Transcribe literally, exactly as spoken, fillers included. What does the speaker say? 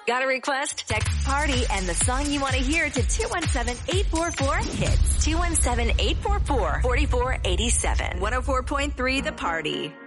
Got a request? Text PARTY and the song you want to hear to two one seven, eight four four, hits. two one seven, eight four four, four four eight seven. one oh four point three The Party.